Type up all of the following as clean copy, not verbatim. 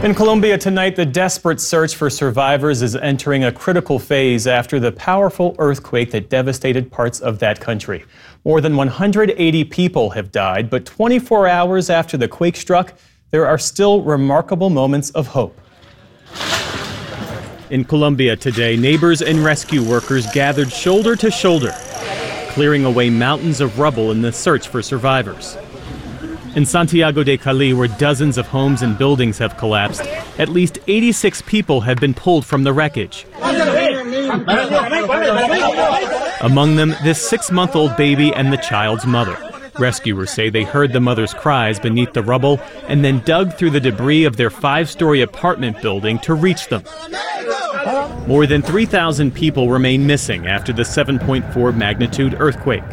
In Colombia tonight, the desperate search for survivors is entering a critical phase after the powerful earthquake that devastated parts of that country. More than 180 people have died, but 24 hours after the quake struck, there are still remarkable moments of hope. In Colombia today, neighbors and rescue workers gathered shoulder to shoulder, clearing away mountains of rubble in the search for survivors. In Santiago de Cali, where dozens of homes and buildings have collapsed, at least 86 people have been pulled from the wreckage. Among them, this 6-month-old baby and the child's mother. Rescuers say they heard the mother's cries beneath the rubble and then dug through the debris of their 5-story apartment building to reach them. More than 3,000 people remain missing after the 7.4 magnitude earthquake.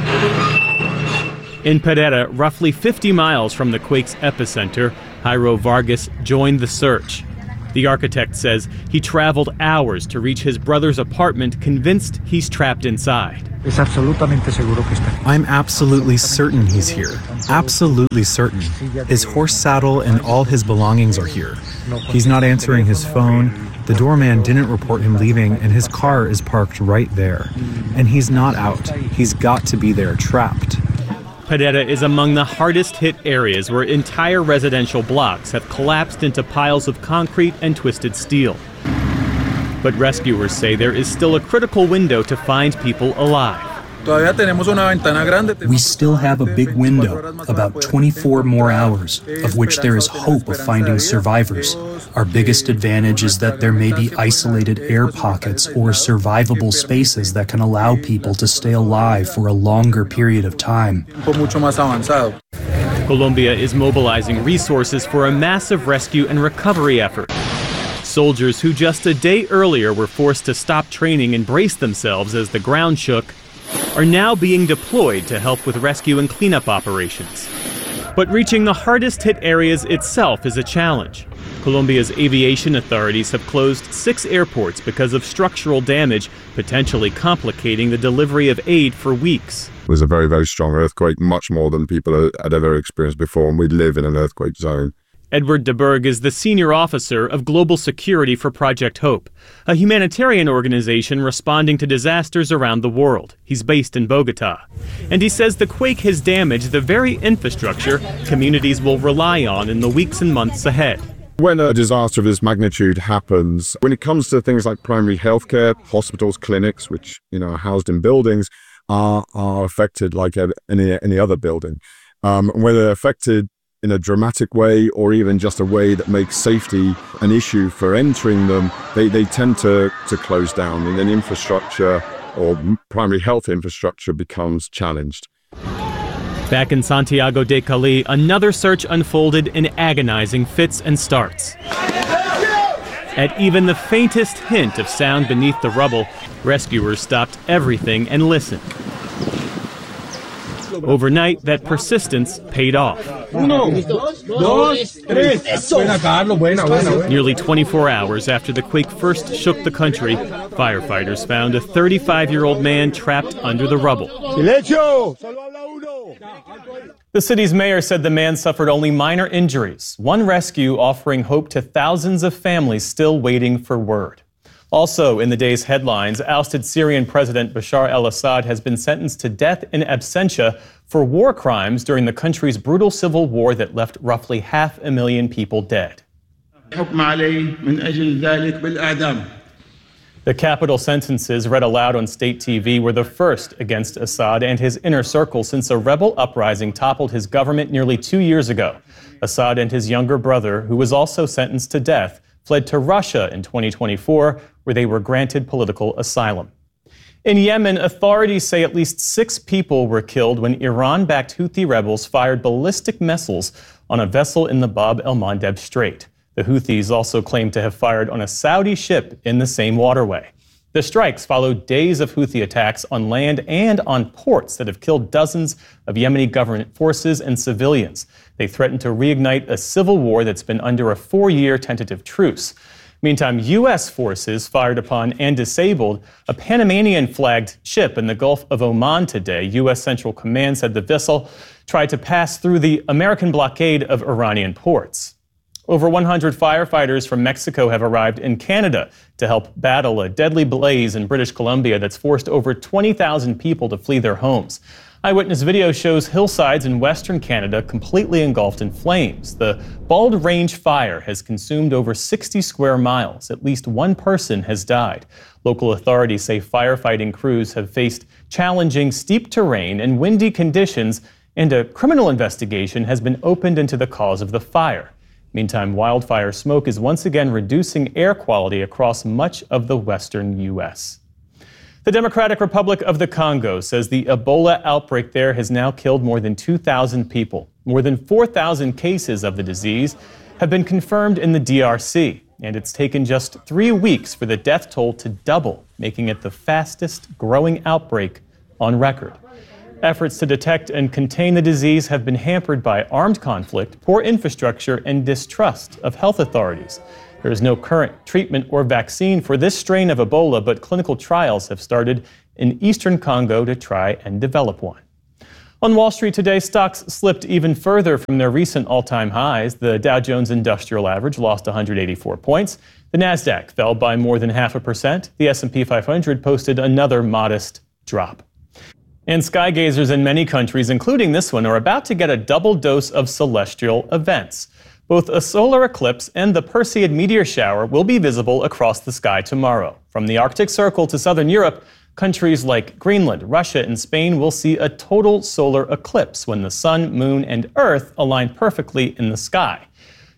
In Pereira, roughly 50 miles from the quake's epicenter, Jairo Vargas joined the search. The architect says he traveled hours to reach his brother's apartment, convinced he's trapped inside. I'm absolutely certain he's here. Absolutely certain. His horse saddle and all his belongings are here. He's not answering his phone. The doorman didn't report him leaving, and his car is parked right there. And he's not out. He's got to be there, trapped. Pereira is among the hardest hit areas where entire residential blocks have collapsed into piles of concrete and twisted steel. But rescuers say there is still a critical window to find people alive. We still have a big window, about 24 more hours, of which there is hope of finding survivors. Our biggest advantage is that there may be isolated air pockets or survivable spaces that can allow people to stay alive for a longer period of time. Colombia is mobilizing resources for a massive rescue and recovery effort. Soldiers who just a day earlier were forced to stop training and brace themselves as the ground shook are now being deployed to help with rescue and cleanup operations. But reaching the hardest hit areas itself is a challenge. Colombia's aviation authorities have closed 6 airports because of structural damage, potentially complicating the delivery of aid for weeks. It was a very, very strong earthquake, much more than people had ever experienced before, and we live in an earthquake zone. Edward de Berg is the senior officer of global security for Project Hope, a humanitarian organization responding to disasters around the world. He's based in Bogota. And he says the quake has damaged the very infrastructure communities will rely on in the weeks and months ahead. When a disaster of this magnitude happens, when it comes to things like primary healthcare, hospitals, clinics, which are housed in buildings, are affected like any other building. Whether they're affected in a dramatic way or even just a way that makes safety an issue for entering them, they tend to close down, and then infrastructure or primary health infrastructure becomes challenged. Back in Santiago de Cali, another search unfolded in agonizing fits and starts. At even the faintest hint of sound beneath the rubble, rescuers stopped everything and listened. Overnight, that persistence paid off. Nearly 24 hours after the quake first shook the country, firefighters found a 35-year-old man trapped under the rubble. The city's mayor said the man suffered only minor injuries, one rescue offering hope to thousands of families still waiting for word. Also in the day's headlines, ousted Syrian President Bashar al-Assad has been sentenced to death in absentia for war crimes during the country's brutal civil war that left roughly 500,000 people dead. The capital sentences read aloud on state TV were the first against Assad and his inner circle since a rebel uprising toppled his government nearly 2 years ago. Assad and his younger brother, who was also sentenced to death, fled to Russia in 2024, where they were granted political asylum. In Yemen, authorities say at least 6 people were killed when Iran-backed Houthi rebels fired ballistic missiles on a vessel in the Bab el-Mandeb Strait. The Houthis also claim to have fired on a Saudi ship in the same waterway. The strikes followed days of Houthi attacks on land and on ports that have killed dozens of Yemeni government forces and civilians. They threaten to reignite a civil war that's been under a 4-year tentative truce. Meantime, U.S. forces fired upon and disabled a Panamanian-flagged ship in the Gulf of Oman today. U.S. Central Command said the vessel tried to pass through the American blockade of Iranian ports. Over 100 firefighters from Mexico have arrived in Canada to help battle a deadly blaze in British Columbia that's forced over 20,000 people to flee their homes. Eyewitness video shows hillsides in western Canada completely engulfed in flames. The Bald Range fire has consumed over 60 square miles. At least one person has died. Local authorities say firefighting crews have faced challenging steep terrain and windy conditions, and a criminal investigation has been opened into the cause of the fire. Meantime, wildfire smoke is once again reducing air quality across much of the western U.S. The Democratic Republic of the Congo says the Ebola outbreak there has now killed more than 2,000 people. More than 4,000 cases of the disease have been confirmed in the DRC, and it's taken just 3 weeks for the death toll to double, making it the fastest growing outbreak on record. Efforts to detect and contain the disease have been hampered by armed conflict, poor infrastructure, and distrust of health authorities. There is no current treatment or vaccine for this strain of Ebola, but clinical trials have started in eastern Congo to try and develop one. On Wall Street today, stocks slipped even further from their recent all-time highs. The Dow Jones Industrial Average lost 184 points. The Nasdaq fell by more than 0.5%. The S&P 500 posted another modest drop. And skygazers in many countries, including this one, are about to get a double dose of celestial events. Both a solar eclipse and the Perseid meteor shower will be visible across the sky tomorrow. From the Arctic Circle to southern Europe, countries like Greenland, Russia, and Spain will see a total solar eclipse when the sun, moon, and Earth align perfectly in the sky.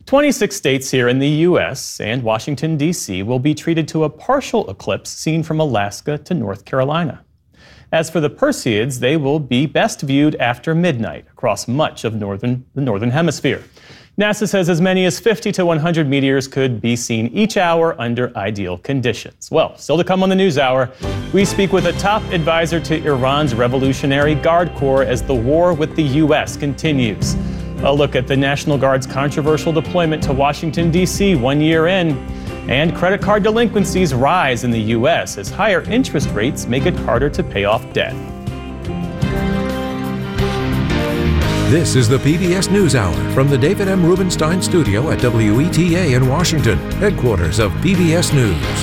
26 states here in the U.S. and Washington, D.C. will be treated to a partial eclipse seen from Alaska to North Carolina. As for the Perseids, they will be best viewed after midnight across much of the northern hemisphere. NASA says as many as 50 to 100 meteors could be seen each hour under ideal conditions. Well, still to come on the News Hour, we speak with a top advisor to Iran's Revolutionary Guard Corps as the war with the U.S. continues. A look at the National Guard's controversial deployment to Washington, D.C. 1 year in. And credit card delinquencies rise in the U.S. as higher interest rates make it harder to pay off debt. This is the PBS NewsHour from the David M. Rubenstein Studio at WETA in Washington, headquarters of PBS News.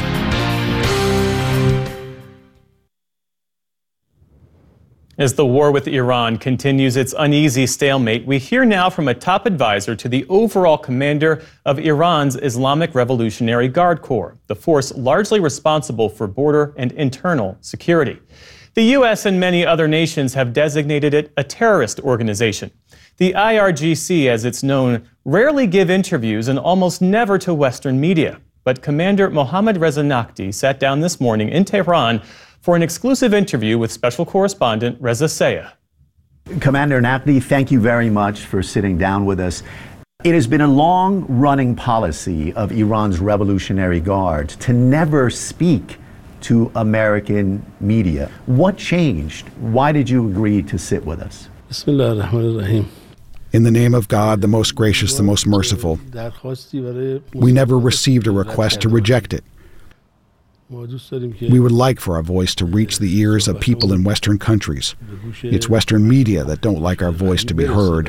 As the war with Iran continues its uneasy stalemate, we hear now from a top advisor to the overall commander of Iran's Islamic Revolutionary Guard Corps, the force largely responsible for border and internal security. The U.S. and many other nations have designated it a terrorist organization. The IRGC, as it's known, rarely give interviews and almost never to Western media. But Commander Mohammad Reza Naqvi sat down this morning in Tehran for an exclusive interview with special correspondent Reza Sayah. Commander Naqvi, thank you very much for sitting down with us. It has been a long-running policy of Iran's Revolutionary Guard to never speak to American media. What changed? Why did you agree to sit with us? In the name of God, the most gracious, the most merciful, we never received a request to reject it. We would like for our voice to reach the ears of people in Western countries. It's Western media that don't like our voice to be heard.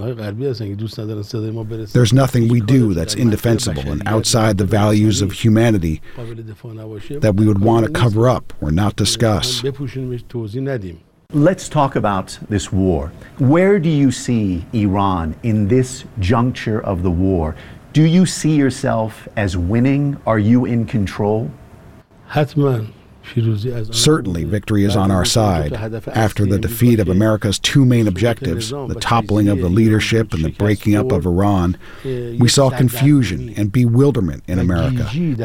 There's nothing we do that's indefensible and outside the values of humanity that we would want to cover up or not discuss. Let's talk about this war. Where do you see Iran in this juncture of the war? Do you see yourself as winning? Are you in control? Certainly, victory is on our side. After the defeat of America's two main objectives, the toppling of the leadership and the breaking up of Iran, we saw confusion and bewilderment in America.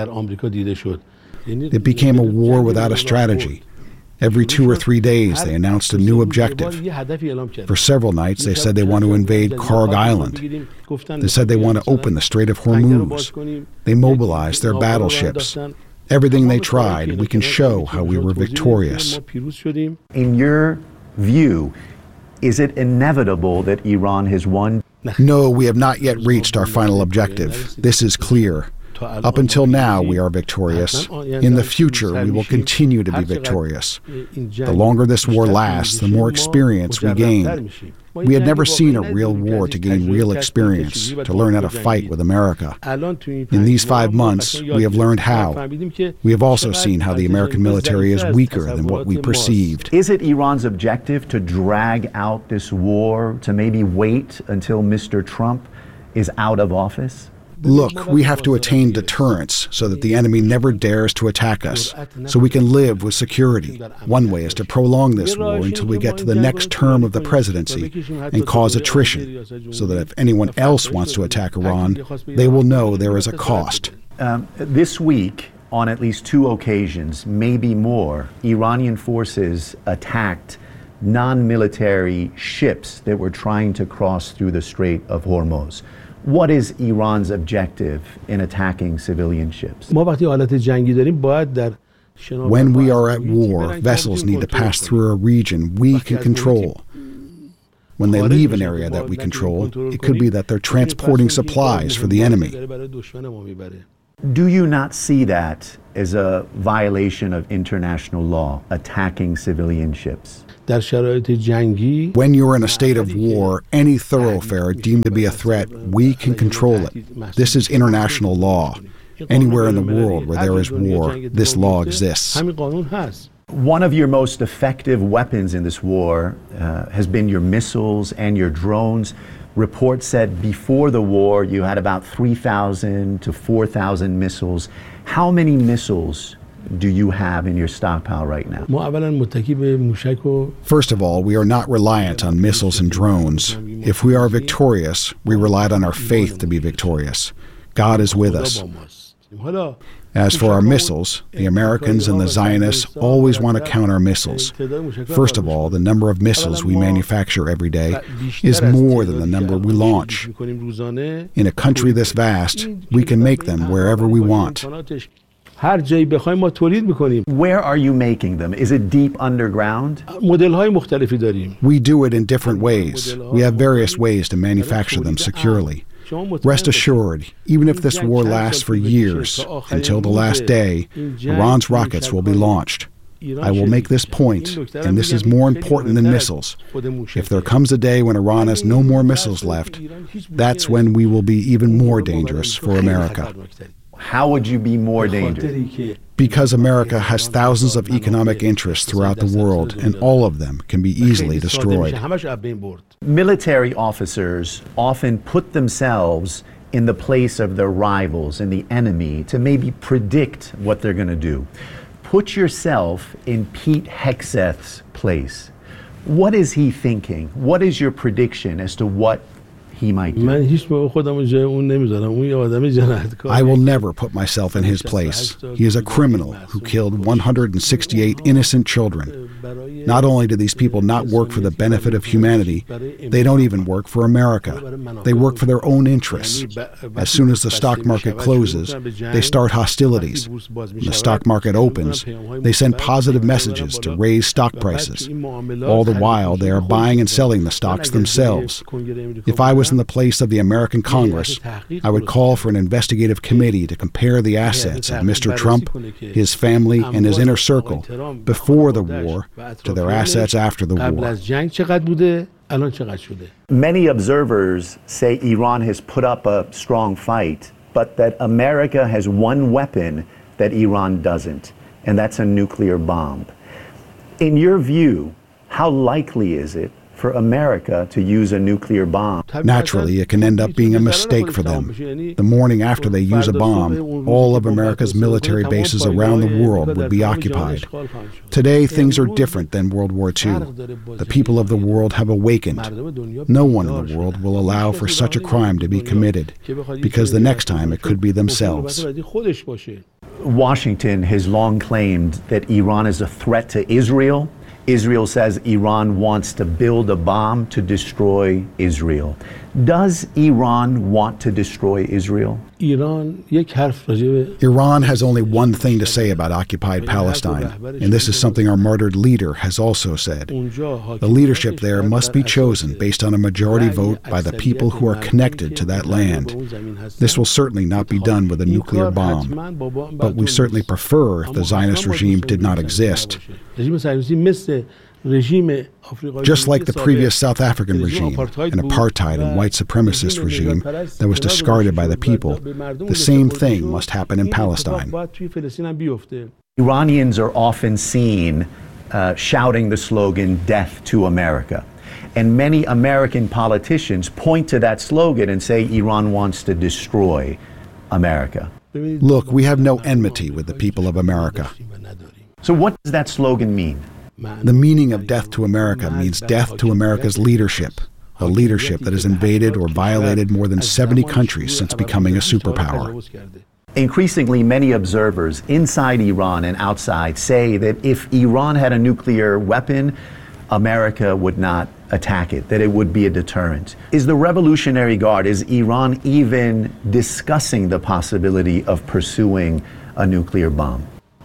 It became a war without a strategy. Every 2 or 3 days, they announced a new objective. For several nights, they said they want to invade Karg Island. They said they want to open the Strait of Hormuz. They mobilized their battleships. Everything they tried, we can show how we were victorious. In your view, is it inevitable that Iran has won? No, we have not yet reached our final objective. This is clear. Up until now, we are victorious. In the future, we will continue to be victorious. The longer this war lasts, the more experience we gain. We had never seen a real war to gain real experience, to learn how to fight with America. In these 5 months, we have learned how. We have also seen how the American military is weaker than what we perceived. Is it Iran's objective to drag out this war, to maybe wait until Mr. Trump is out of office? Look, we have to attain deterrence so that the enemy never dares to attack us, so we can live with security. One way is to prolong this war until we get to the next term of the presidency and cause attrition, so that if anyone else wants to attack Iran, they will know there is a cost. This week, on at least 2 occasions, maybe more, Iranian forces attacked non-military ships that were trying to cross through the Strait of Hormuz. What is Iran's objective in attacking civilian ships? When we are at war, vessels need to pass through a region we can control. When they leave an area that we control, it could be that they're transporting supplies for the enemy. Do you not see that as a violation of international law, attacking civilian ships? When you're in a state of war, any thoroughfare deemed to be a threat, we can control it. This is international law. Anywhere in the world where there is war, this law exists. One of your most effective weapons in this war has been your missiles and your drones. Reports said before the war you had about 3,000 to 4,000 missiles. How many missiles do you have in your stockpile right now? First of all, we are not reliant on missiles and drones. If we are victorious, we relied on our faith to be victorious. God is with us. As for our missiles, the Americans and the Zionists always want to count our missiles. First of all, the number of missiles we manufacture every day is more than the number we launch. In a country this vast, we can make them wherever we want. Where are you making them? Is it deep underground? We do it in different ways. We have various ways to manufacture them securely. Rest assured, even if this war lasts for years, until the last day, Iran's rockets will be launched. I will make this point, and this is more important than missiles. If there comes a day when Iran has no more missiles left, that's when we will be even more dangerous for America. How would you be more dangerous? Because America has thousands of economic interests throughout the world, and all of them can be easily destroyed. Military officers often put themselves in the place of their rivals and the enemy to maybe predict what they're going to do. Put yourself in Pete Hegseth's place. What is he thinking? What is your prediction as to what he might do? I will never put myself in his place. He is a criminal who killed 168 innocent children. Not only do these people not work for the benefit of humanity, they don't even work for America. They work for their own interests. As soon as the stock market closes, they start hostilities. When the stock market opens, they send positive messages to raise stock prices. All the while, they are buying and selling the stocks themselves. If I was in the place of the American Congress, I would call for an investigative committee to compare the assets of Mr. Trump, his family, and his inner circle before the war to their assets after the war. Many observers say Iran has put up a strong fight, but that America has one weapon that Iran doesn't, and that's a nuclear bomb. In your view, how likely is it for America to use a nuclear bomb? Naturally, it can end up being a mistake for them. The morning after they use a bomb, all of America's military bases around the world would be occupied. Today, things are different than World War II. The people of the world have awakened. No one in the world will allow for such a crime to be committed, because the next time it could be themselves. Washington has long claimed that Iran is a threat to Israel. Israel says Iran wants to build a bomb to destroy Israel. Does Iran want to destroy Israel? Iran has only one thing to say about occupied Palestine, and this is something our martyred leader has also said. The leadership there must be chosen based on a majority vote by the people who are connected to that land. This will certainly not be done with a nuclear bomb, but we certainly prefer if the Zionist regime did not exist. Just like the previous South African regime, an apartheid and white supremacist regime that was discarded by the people, the same thing must happen in Palestine. Iranians are often seen shouting the slogan, "Death to America." And many American politicians point to that slogan and say Iran wants to destroy America. Look, we have no enmity with the people of America. So what does that slogan mean? The meaning of death to America means death to America's leadership, a leadership that has invaded or violated more than 70 countries since becoming a superpower. Increasingly, many observers inside Iran and outside say that if Iran had a nuclear weapon, America would not attack it, that it would be a deterrent. Is the Revolutionary Guard, is Iran even discussing the possibility of pursuing a nuclear bomb?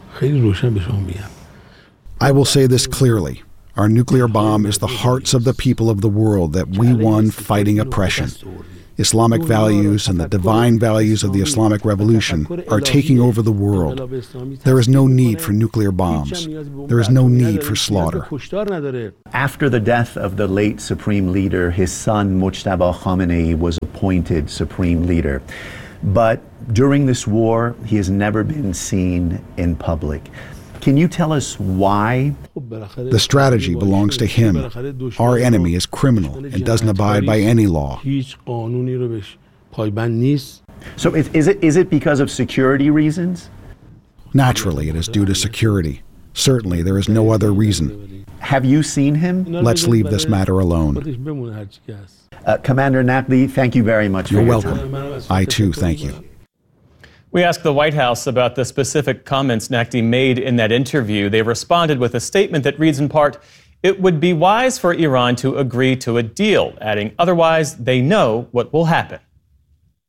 I will say this clearly. Our nuclear bomb is the hearts of the people of the world that we won fighting oppression. Islamic values and the divine values of the Islamic Revolution are taking over the world. There is no need for nuclear bombs. There is no need for slaughter. After the death of the late Supreme Leader, his son Mojtaba Khamenei was appointed Supreme Leader. But during this war, he has never been seen in public. Can you tell us why? The strategy belongs to him. Our enemy is criminal and doesn't abide by any law. So is it because of security reasons? Naturally, it is due to security. Certainly, there is no other reason. Have you seen him? Let's leave this matter alone. Commander Naqvi, thank you very much. You're welcome. I too thank you. We asked the White House about the specific comments Naqvi made in that interview. They responded with a statement that reads in part, "It would be wise for Iran to agree to a deal," adding, "Otherwise, they know what will happen."